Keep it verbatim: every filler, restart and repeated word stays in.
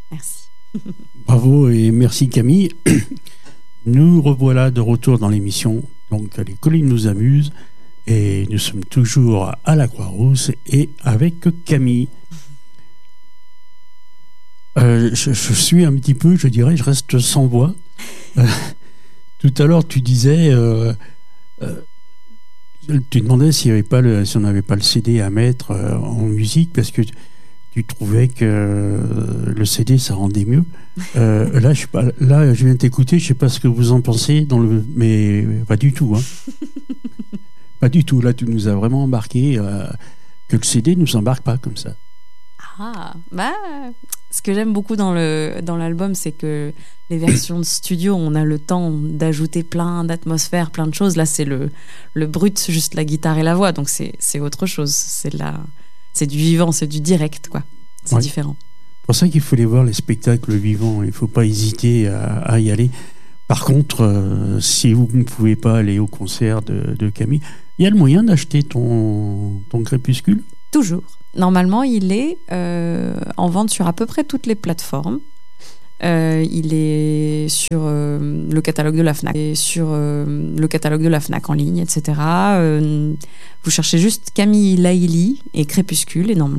Merci. Bravo et merci Camille. Nous revoilà de retour dans l'émission. Donc Les Collines nous amusent et nous sommes toujours à la Croix-Rousse et avec Camille. Euh, je, je suis un petit peu, je dirais, je reste sans voix. Euh, tout à l'heure, tu disais, euh, euh, tu demandais s'il y avait pas le, si on n'avait pas le C D à mettre euh, en musique parce que tu trouvais que euh, le C D ça rendait mieux. Euh, là, je sais pas, là, je viens de t'écouter, je sais pas ce que vous en pensez dans le, mais pas du tout, hein. Pas du tout. Là, tu nous as vraiment embarqué euh, que le C D nous embarque pas comme ça. Ah, bah, ce que j'aime beaucoup dans le dans l'album, c'est que les versions de studio, on a le temps d'ajouter plein d'atmosphères, plein de choses. Là, c'est le le brut, juste la guitare et la voix, donc c'est c'est autre chose. C'est la c'est du vivant, c'est du direct, quoi. C'est ouais. différent. C'est pour ça qu'il faut aller voir les spectacles vivants. Il faut pas hésiter à, à y aller. Par contre, euh, si vous ne pouvez pas aller au concert de, de Camille, il y a le moyen d'acheter ton ton Crépuscule. Toujours. Normalement, il est euh, en vente sur à peu près toutes les plateformes. Euh, il est sur euh, le catalogue de la Fnac, et sur euh, le catalogue de la Fnac en ligne, et cetera. Euh, vous cherchez juste Camille Laïli et Crépuscule et normalement